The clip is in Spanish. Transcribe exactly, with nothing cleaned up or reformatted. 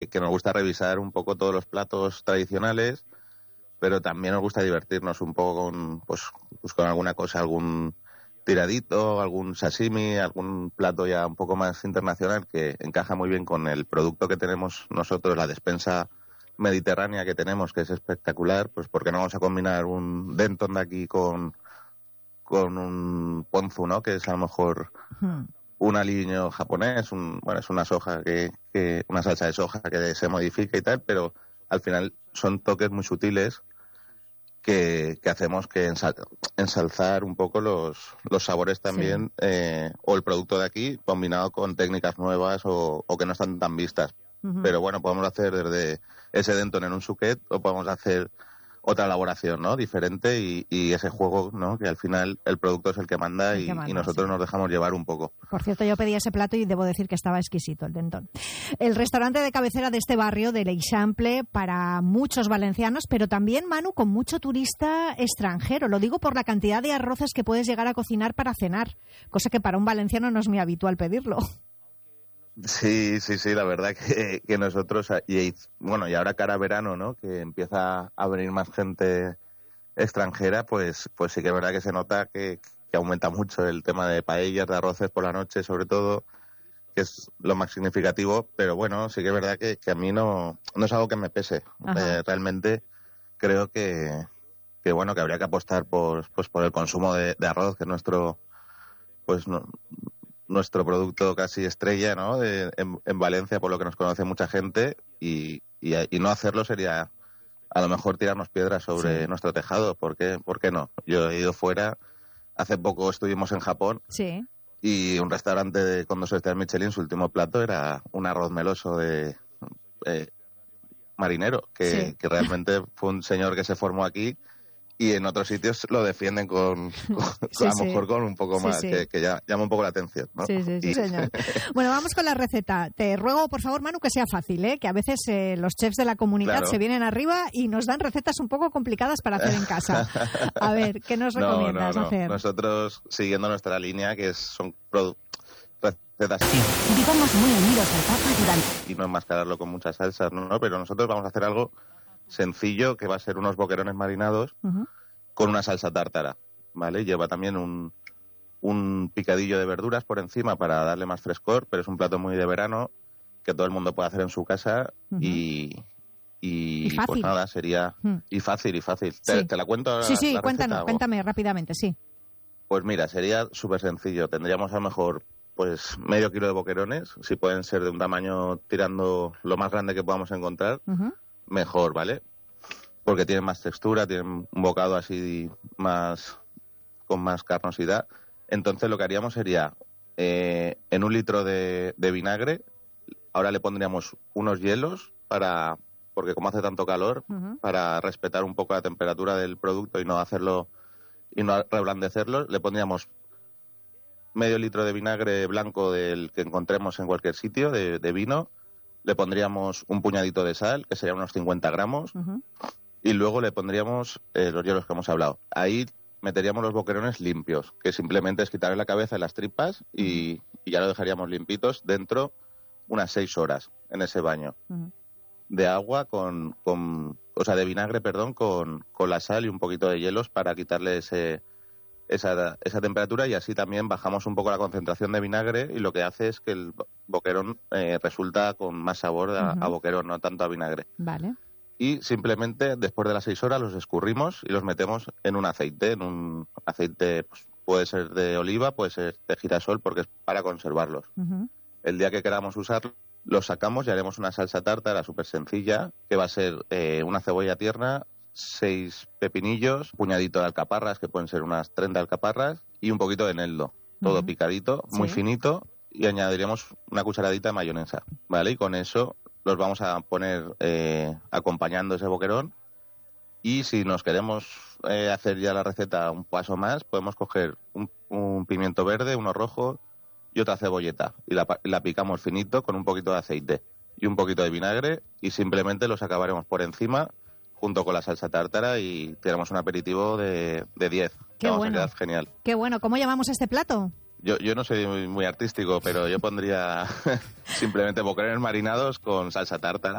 que nos gusta revisar un poco todos los platos tradicionales, pero también nos gusta divertirnos un poco con, pues, pues con alguna cosa, algún tiradito, algún sashimi, algún plato ya un poco más internacional que encaja muy bien con el producto que tenemos nosotros, la despensa mediterránea que tenemos, que es espectacular. Pues ¿por qué no vamos a combinar un Denton de aquí con, con un ponzu, ¿no? Que es a lo mejor hmm. un aliño japonés, un, bueno, es una soja que, que, una salsa de soja que se modifica y tal, pero al final son toques muy sutiles que, que hacemos que ensal, ensalzar un poco los, los sabores también, sí. eh, o el producto de aquí combinado con técnicas nuevas o, o que no están tan vistas. Uh-huh. Pero bueno, podemos hacer desde ese Denton en un suquet o podemos hacer otra elaboración, ¿no? Diferente y, y ese juego, ¿no? Que al final el producto es el que manda, el y, que manda y nosotros sí. nos dejamos llevar un poco. Por cierto, yo pedí ese plato y debo decir que estaba exquisito el Denton. El restaurante de cabecera de este barrio, de l'Eixample, para muchos valencianos, pero también, Manu, con mucho turista extranjero. Lo digo por la cantidad de arroces que puedes llegar a cocinar para cenar, cosa que para un valenciano no es muy habitual pedirlo. Sí, sí, sí, la verdad que, que nosotros, y bueno, y ahora cara a verano, ¿no? Que empieza a venir más gente extranjera, pues pues sí que es verdad que se nota que, que aumenta mucho el tema de paellas, de arroces por la noche, sobre todo, que es lo más significativo, pero bueno, sí que es verdad que, que a mí no, no es algo que me pese. Eh, realmente creo que, que, bueno, que habría que apostar por, pues por el consumo de, de arroz, que es nuestro, pues no, nuestro producto casi estrella, ¿no? De, en, en Valencia, por lo que nos conoce mucha gente, y, y, y no hacerlo sería a lo mejor tirarnos piedras sobre sí. nuestro tejado. ¿Por qué? ¿Por qué no? Yo he ido fuera, hace poco estuvimos en Japón, sí. y un restaurante de, con dos estrellas Michelin, su último plato era un arroz meloso de eh, marinero, que, sí. que realmente fue un señor que se formó aquí. Y en otros sitios lo defienden con, con sí, a lo mejor sí. con un poco más, sí, sí. Que, que ya llama un poco la atención, ¿no? Sí, sí, sí, y... señor. Bueno, vamos con la receta. Te ruego, por favor, Manu, que sea fácil, ¿eh? Que a veces eh, los chefs de la comunidad claro. se vienen arriba y nos dan recetas un poco complicadas para hacer en casa. A ver, ¿qué nos recomiendas no, no, no. hacer? Nosotros, siguiendo nuestra línea, que es, son productos... recetas vivamos muy unidos al Papa durante... y no enmascararlo con muchas salsas, ¿no? Pero nosotros vamos a hacer algo sencillo, que va a ser unos boquerones marinados uh-huh. con una salsa tártara, ¿vale? Lleva también un, un picadillo de verduras por encima para darle más frescor, pero es un plato muy de verano que todo el mundo puede hacer en su casa uh-huh. y... Y, y fácil. Pues nada, sería... Uh-huh. Y fácil, y fácil. Sí. ¿Te, ¿Te la cuento? Sí, sí, la cuéntanos, cuéntame rápidamente, sí. Pues mira, sería súper sencillo. Tendríamos a lo mejor pues medio kilo de boquerones, si pueden ser de un tamaño tirando lo más grande que podamos encontrar, uh-huh. mejor, ¿vale? Porque tienen más textura, tienen un bocado así más con más carnosidad. Entonces lo que haríamos sería, eh, en un litro de, de vinagre, ahora le pondríamos unos hielos para, porque como hace tanto calor, uh-huh. para respetar un poco la temperatura del producto y no hacerlo y no reblandecerlo, le pondríamos medio litro de vinagre blanco del que encontremos en cualquier sitio, de, de vino, le pondríamos un puñadito de sal, que serían unos cincuenta gramos, uh-huh. y luego le pondríamos eh, los hielos que hemos hablado. Ahí meteríamos los boquerones limpios, que simplemente es quitarle la cabeza y las tripas y, y ya lo dejaríamos limpitos dentro unas seis horas en ese baño. Uh-huh. De agua con, con, o sea, de vinagre, perdón, con, con la sal y un poquito de hielos para quitarle ese... Esa, esa temperatura, y así también bajamos un poco la concentración de vinagre y lo que hace es que el boquerón eh, resulta con más sabor a, uh-huh. a boquerón, no tanto a vinagre. Vale. Y simplemente después de las seis horas los escurrimos y los metemos en un aceite, en un aceite, pues, puede ser de oliva, puede ser de girasol, porque es para conservarlos. Uh-huh. El día que queramos usarlos, los sacamos y haremos una salsa tártara súper sencilla, que va a ser eh, una cebolla tierna, seis pepinillos, puñadito de alcaparras, que pueden ser unas treinta alcaparras, y un poquito de eneldo, todo uh-huh. picadito, muy ¿Sí? finito, y añadiremos una cucharadita de mayonesa, ¿vale? Y con eso los vamos a poner eh, acompañando ese boquerón, y si nos queremos eh, hacer ya la receta un paso más, podemos coger un, un pimiento verde, uno rojo y otra cebolleta, y la, la picamos finito con un poquito de aceite y un poquito de vinagre, y simplemente los acabaremos por encima junto con la salsa tártara y tenemos un aperitivo de, de diez. Qué Vamos, bueno. a quedar genial. Qué bueno. ¿Cómo llamamos este plato? Yo, yo no soy muy, muy artístico, pero yo pondría simplemente boquerones marinados con salsa tártara.